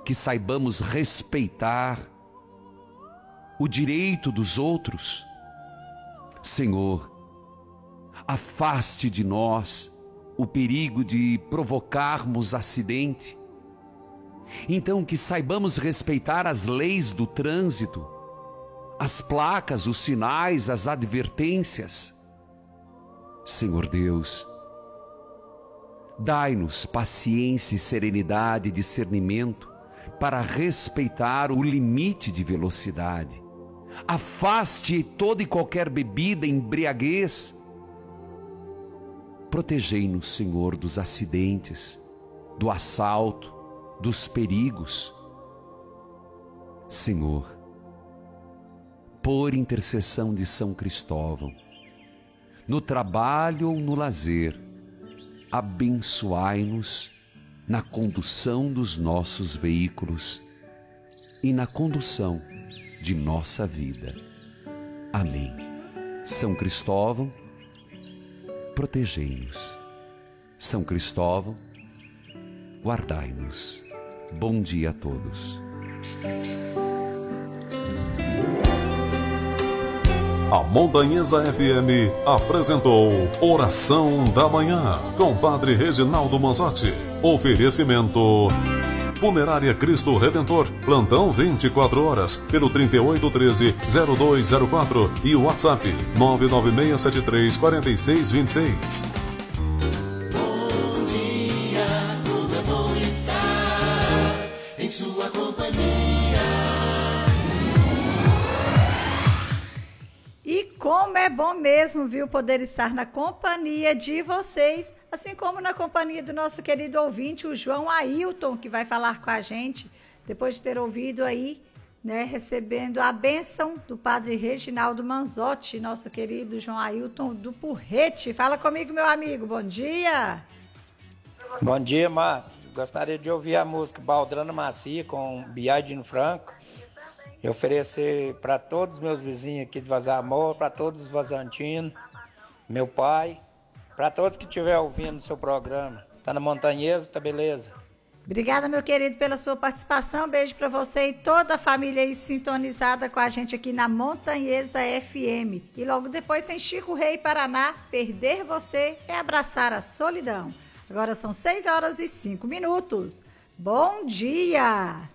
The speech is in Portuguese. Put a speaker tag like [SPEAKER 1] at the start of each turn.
[SPEAKER 1] que saibamos respeitar o direito dos outros. Senhor, afaste de nós o perigo de provocarmos acidente. Então, que saibamos respeitar as leis do trânsito, as placas, os sinais, as advertências. Senhor Deus, dai-nos paciência e serenidade e discernimento para respeitar o limite de velocidade. Afaste toda e qualquer bebida, embriaguez. Protegei-nos, Senhor, dos acidentes, do assalto, dos perigos. Senhor, por intercessão de São Cristóvão, no trabalho ou no lazer, abençoai-nos na condução dos nossos veículos e na condução de nossa vida. Amém. São Cristóvão, protegei-nos. São Cristóvão, guardai-nos. Bom dia a todos.
[SPEAKER 2] A Montanhesa FM apresentou Oração da Manhã com Padre Reginaldo Manzotti. Oferecimento Funerária Cristo Redentor, plantão 24 horas, pelo 3813-0204 e o WhatsApp 996734626.
[SPEAKER 3] Bom dia, como é bom estar em sua companhia.
[SPEAKER 4] E como é bom mesmo, viu, poder estar na companhia de vocês, assim como na companhia do nosso querido ouvinte, o João Ailton, que vai falar com a gente, depois de ter ouvido aí, né, recebendo a bênção do Padre Reginaldo Manzotti, nosso querido João Ailton do Porrete. Fala comigo, meu amigo, bom dia!
[SPEAKER 5] Bom dia, Mar. Gostaria de ouvir a música Baldrana Macia com Biadino Franco e oferecer para todos os meus vizinhos aqui de Vazamor, para todos os vazantinos, meu pai, para todos que estiverem ouvindo o seu programa. Tá na Montanhesa, tá beleza?
[SPEAKER 4] Obrigada, meu querido, pela sua participação. Beijo para você e toda a família aí sintonizada com a gente aqui na Montanhesa FM. E logo depois tem Chico Rei Paraná. Perder você é abraçar a solidão. Agora são 6 horas e 5 minutos. Bom dia!